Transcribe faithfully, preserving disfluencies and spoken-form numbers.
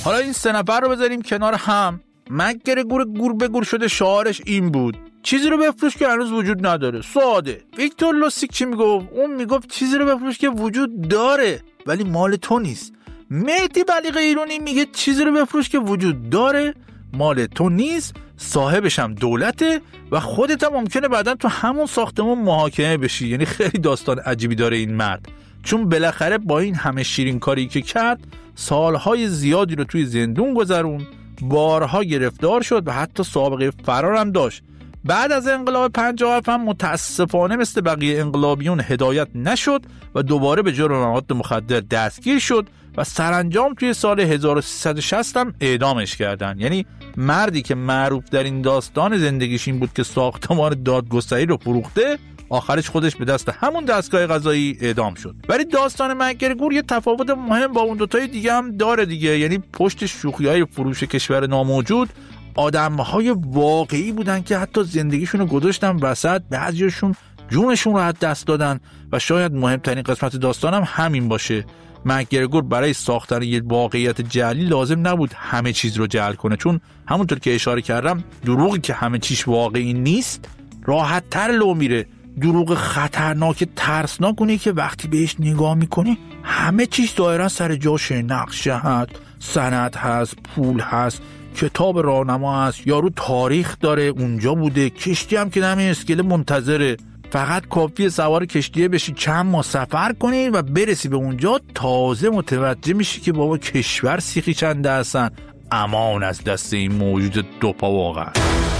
حالا این سه نفر رو بذاریم کنار هم. مک‌گرگور گور به گور شده شعارش این بود: چیزی رو بفروش که هنوز وجود نداره. ساده. ویکتور لوسیک چی میگفت؟ اون میگفت چیزی رو بفروش که وجود داره ولی مال تو نیست. مهدی بلیغ ایرانی میگه چیزی رو بفروش که وجود داره مال تو نیست، صاحبش هم دولته و خودت هم ممکنه بعداً تو همون ساختمون محاکمه بشی. یعنی خیلی داستان عجیبی داره این مرد، چون بالاخره با این همه شیرین کاری که کرد سالهای زیادی رو توی زندون گذرون، بارها گرفتار شد و حتی سابقه فرار هم داشت. بعد از انقلاب پنجاه و هفت هم متاسفانه مثل بقیه انقلابیون هدایت نشد و دوباره به جرم مواد مخدر دستگیر شد و سرانجام توی سال هزار و سیصد و شصت هم اعدامش کردن. یعنی مردی که معروف در این داستان زندگیش این بود که ساختمان دادگستری رو فروخته، آخرش خودش به دست همون دستگاه قضایی اعدام شد. ولی داستان مک‌گرگور یه تفاوت مهم با اون دوتای دیگه هم داره دیگه. یعنی پشت شوخی‌های فروش کشور ناموجود آدم‌های واقعی بودن که حتی زندگیشون رو گذاشتن وسط، بعضیشون جونشون رو از دست دادن و شاید مهمترین قسمت داستان هم همین باشه. مک‌گرگور برای ساختن یه واقعیت جعلی لازم نبود همه چیز رو جعل کنه، چون همونطور که اشاره کردم دروغی که همه چیز واقعی نیست راحت تر لو میره. دروغ خطرناک ترسناک که وقتی بهش نگاه میکنی همه چیز دایره سر جاشه. نقشه هست، سند هست، پول هست، کتاب راهنما هست، یارو تاریخ داره اونجا بوده، کشتی هم که نمی اسکله منتظره. فقط کافیه سوار کشتیه بشی، چند ماه سفر کنی و برسی به اونجا، تازه متوجه میشی که بابا کشور سیخی چنده هستن. امان از دست این موجود دوپا واقعا.